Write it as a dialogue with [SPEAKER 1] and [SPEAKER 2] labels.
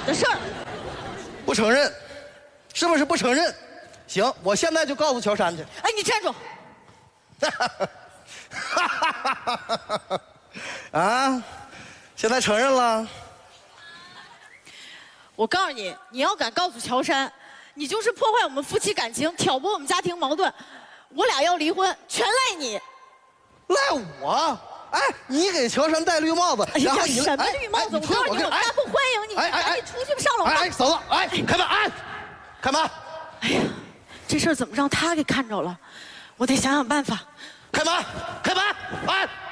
[SPEAKER 1] 的事儿。
[SPEAKER 2] 不承认，是不是不承认？行，我现在就告诉乔杉去。
[SPEAKER 1] 哎，你站住！
[SPEAKER 2] 啊，现在承认了？
[SPEAKER 1] 我告诉你，你要敢告诉乔杉，你就是破坏我们夫妻感情，挑拨我们家庭矛盾，我俩要离婚，全赖你。
[SPEAKER 2] 赖我？哎，你给乔杉戴绿帽子，然后你
[SPEAKER 1] 什么绿帽子？我告诉你，我们家不欢迎你，赶紧出去吧，上楼吧。
[SPEAKER 2] 哎，嫂子，哎，开门，哎，开门。
[SPEAKER 1] 哎呀，这事儿怎么让他给看着了？我得想想办法。
[SPEAKER 2] 开门，开门，哎。